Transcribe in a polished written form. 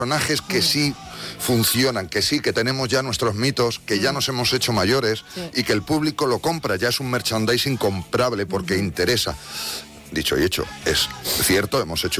personajes que sí funcionan, que sí, que tenemos ya nuestros mitos, que ya nos hemos hecho mayores y que el público lo compra, ya es un merchandising comprable porque interesa. Dicho y hecho, es cierto, hemos hecho